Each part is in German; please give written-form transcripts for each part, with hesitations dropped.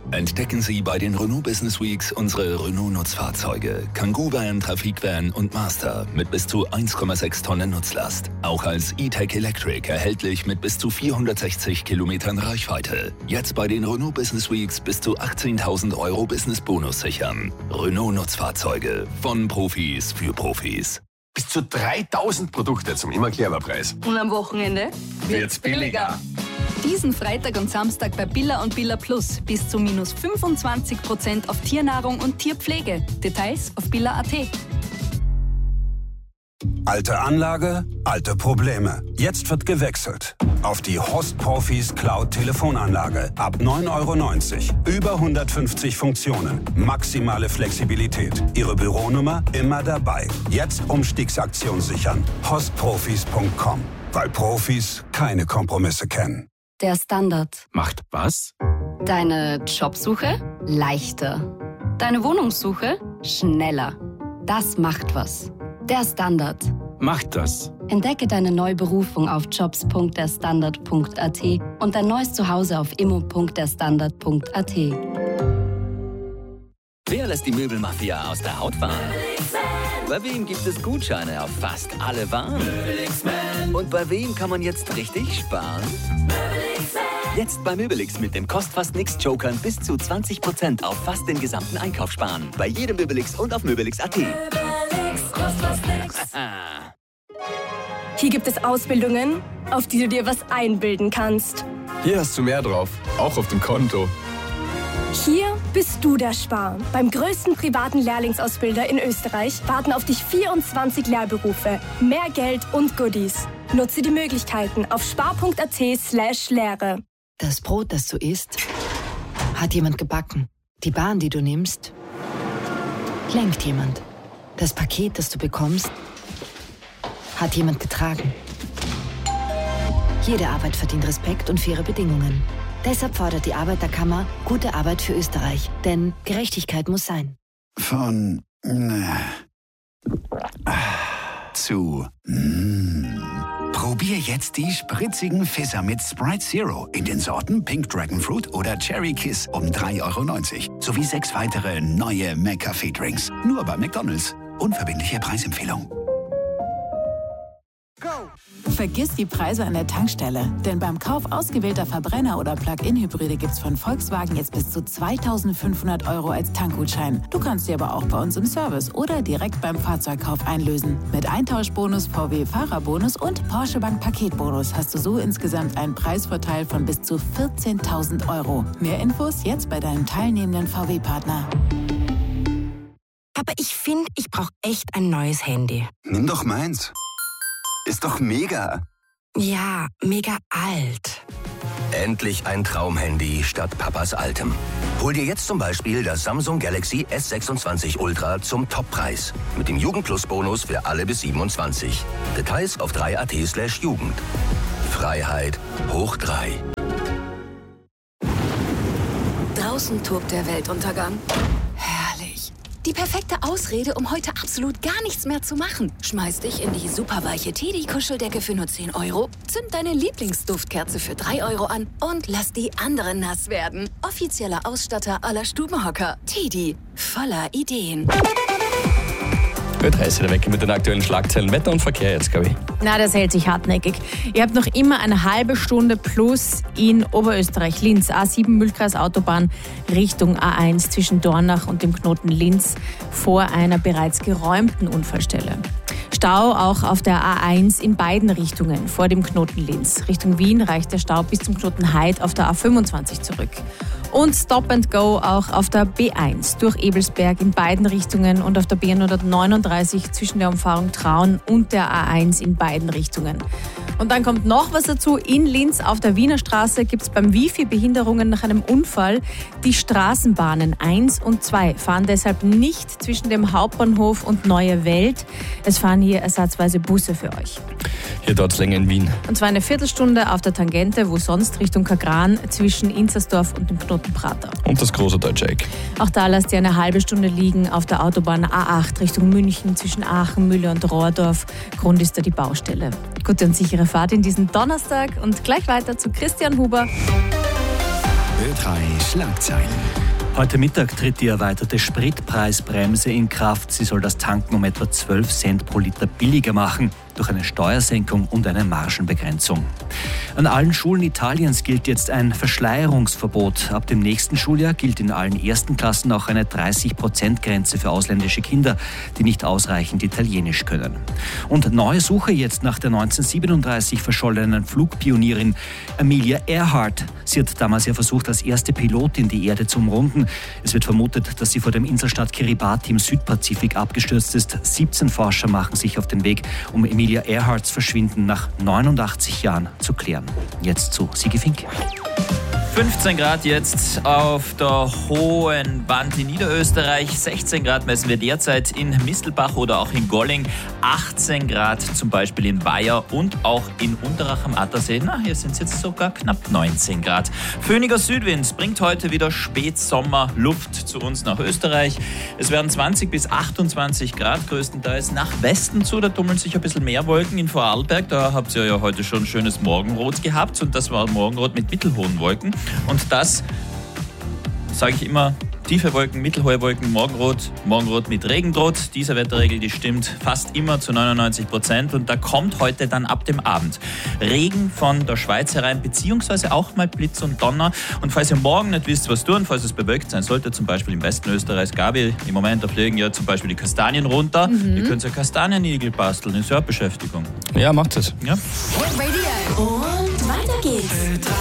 Entdecken Sie bei den Renault Business Weeks unsere Renault-Nutzfahrzeuge. Kangoo Van, Trafikvan und Master mit bis zu 1,6 Tonnen Nutzlast. Auch als E-Tech Electric erhältlich mit bis zu 460 Kilometern Reichweite. Jetzt bei den Renault Business Weeks bis zu 18.000 € Business-Bonus sichern. Renault-Nutzfahrzeuge von Profis für Profis. Bis zu 3.000 Produkte zum Immer-Clever-Preis. Und am Wochenende wird's billiger. Diesen Freitag und Samstag bei Billa und Billa Plus bis zu minus 25% auf Tiernahrung und Tierpflege. Details auf billa.at. Alte Anlage, alte Probleme. Jetzt wird gewechselt. Auf die Host Profis Cloud Telefonanlage. Ab 9,90 €. Über 150 Funktionen. Maximale Flexibilität. Ihre Büronummer immer dabei. Jetzt Umstiegsaktion sichern. hostprofis.com. Weil Profis keine Kompromisse kennen. Der Standard. Macht was? Deine Jobsuche leichter. Deine Wohnungssuche schneller. Das macht was. Der Standard. Macht das. Entdecke deine neue Berufung auf jobs.derstandard.at und dein neues Zuhause auf immo.derstandard.at. Wer lässt die Möbelmafia aus der Haut fahren? Bei wem gibt es Gutscheine auf fast alle Waren? Und bei wem kann man jetzt richtig sparen? Jetzt bei Möbelix mit dem Kostfast-Nix-Jokern bis zu 20% auf fast den gesamten Einkauf sparen. Bei jedem Möbelix und auf Möbelix.at. Hier gibt es Ausbildungen, auf die du dir was einbilden kannst. Hier hast du mehr drauf, auch auf dem Konto. Hier bist du der Spar. Beim größten privaten Lehrlingsausbilder in Österreich warten auf dich 24 Lehrberufe, mehr Geld und Goodies. Nutze die Möglichkeiten auf spar.at/Lehre. Das Brot, das du isst, hat jemand gebacken. Die Bahn, die du nimmst, lenkt jemand. Das Paket, das du bekommst, hat jemand getragen. Jede Arbeit verdient Respekt und faire Bedingungen. Deshalb fordert die Arbeiterkammer gute Arbeit für Österreich. Denn Gerechtigkeit muss sein. Von zu Probier jetzt die spritzigen Fizzer mit Sprite Zero in den Sorten Pink Dragon Fruit oder Cherry Kiss um 3,90 € sowie 6 weitere neue McCafé-Drinks. Nur bei McDonald's. Unverbindliche Preisempfehlung. Vergiss die Preise an der Tankstelle, denn beim Kauf ausgewählter Verbrenner- oder Plug-in-Hybride gibt's von Volkswagen jetzt bis zu 2.500 € als Tankgutschein. Du kannst sie aber auch bei uns im Service oder direkt beim Fahrzeugkauf einlösen. Mit Eintauschbonus, VW-Fahrerbonus und Porsche Bank Paketbonus hast du so insgesamt einen Preisvorteil von bis zu 14.000 €. Mehr Infos jetzt bei deinem teilnehmenden VW-Partner. Aber ich finde, ich brauche echt ein neues Handy. Nimm doch meins. Ist doch mega. Ja, mega alt. Endlich ein Traumhandy statt Papas altem. Hol dir jetzt zum Beispiel das Samsung Galaxy S26 Ultra zum Toppreis. Mit dem Jugend-Plus-Bonus für alle bis 27. Details auf 3at/Jugend. Freiheit hoch 3. Draußen tobt der Weltuntergang. Herrlich. Die perfekte Ausrede, um heute absolut gar nichts mehr zu machen. Schmeiß dich in die superweiche Teddy-Kuscheldecke für nur 10 €, zünd deine Lieblingsduftkerze für 3 € an und lass die anderen nass werden. Offizieller Ausstatter aller Stubenhocker. Teddy, voller Ideen. Ö3 ist wieder weg mit den aktuellen Schlagzeilen. Wetter und Verkehr jetzt, glaube ich. Na, das hält sich hartnäckig. Ihr habt noch immer eine halbe Stunde plus in Oberösterreich. Linz, A7 Mühlkreis Autobahn Richtung A1 zwischen Dornach und dem Knoten Linz vor einer bereits geräumten Unfallstelle. Stau auch auf der A1 in beiden Richtungen vor dem Knoten Linz. Richtung Wien reicht der Stau bis zum Knoten Heid auf der A25 zurück. Und Stop and Go auch auf der B1 durch Ebelsberg in beiden Richtungen und auf der B139 zwischen der Umfahrung Traun und der A1 in beiden Richtungen. Und dann kommt noch was dazu. In Linz auf der Wiener Straße gibt es beim Wifi Behinderungen nach einem Unfall. Die Straßenbahnen 1 und 2 fahren deshalb nicht zwischen dem Hauptbahnhof und Neue Welt. Es fahren hier ersatzweise Busse für euch. Hier dauert es länger in Wien. Und zwar eine Viertelstunde auf der Tangente, wo sonst Richtung Kagran zwischen Inzersdorf und dem Knoten Prater. Und das große Deutsche Eck. Auch da lasst ihr eine halbe Stunde liegen auf der Autobahn A8 Richtung München zwischen Aachen, Mühle und Rohrdorf. Grund ist da die Baustelle. Gute und sichere Fahrt in diesen Donnerstag und gleich weiter zu Christian Huber. Ö3 Schlagzeilen. Heute Mittag tritt die erweiterte Spritpreisbremse in Kraft. Sie soll das Tanken um etwa 12 Cent pro Liter billiger machen, durch eine Steuersenkung und eine Margenbegrenzung. An allen Schulen Italiens gilt jetzt ein Verschleierungsverbot. Ab dem nächsten Schuljahr gilt in allen ersten Klassen auch eine 30%-Grenze für ausländische Kinder, die nicht ausreichend Italienisch können. Und neue Suche jetzt nach der 1937 verschollenen Flugpionierin Amelia Earhart. Sie hat damals ja versucht, als erste Pilotin die Erde zu umrunden. Es wird vermutet, dass sie vor dem Inselstaat Kiribati im Südpazifik abgestürzt ist. 17 Forscher machen sich auf den Weg, um Amelia Earharts Verschwinden nach 89 Jahren zu klären. Jetzt zu Sigi Fink. 15 Grad jetzt auf der Hohen Wand in Niederösterreich. 16 Grad messen wir derzeit in Mistelbach oder auch in Golling. 18 Grad zum Beispiel in Weiher und auch in Unterach am Attersee. Na, hier sind es jetzt sogar knapp 19 Grad. Föhniger Südwind bringt heute wieder Spätsommerluft zu uns nach Österreich. Es werden 20 bis 28 Grad größtenteils nach Westen zu. Da tummeln sich ein bisschen mehr Wolken in Vorarlberg. Da habt ihr ja heute schon schönes Morgenrot gehabt. Und das war Morgenrot mit mittelhohen Wolken. Und das, sage ich immer, tiefe Wolken, mittelhohe Wolken, Morgenrot mit Regen droht. Diese Wetterregel, die stimmt fast immer zu 99%. Und da kommt heute dann ab dem Abend Regen von der Schweiz herein, beziehungsweise auch mal Blitz und Donner. Und falls ihr morgen nicht wisst, was tun, falls es bewölkt sein sollte, zum Beispiel im Westen Österreichs, Gabi, im Moment, da fliegen ja zum Beispiel die Kastanien runter. Ihr könnt ja Kastanienigel basteln, ist ja eine Beschäftigung. Ja, macht es. Ja. Und weiter geht's.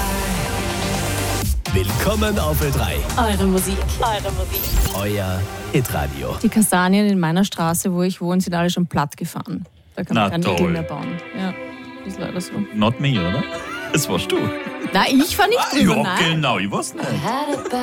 Willkommen auf Ö3. Eure Musik. Euer Hitradio. Die Kastanien in meiner Straße, wo ich wohne, sind alle schon platt gefahren. Da kann man keine Igel mehr bauen. Ja, ist leider so. Not me, oder? Das warst du. Nein, ich war nicht drüber, Ja, nein. genau, ich weiß nicht.